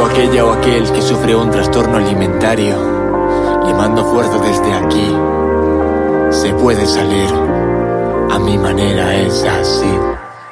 o aquella o aquel que sufre un trastorno alimentario, le mando fuerza desde aquí. Se puede salir, a mi manera es así.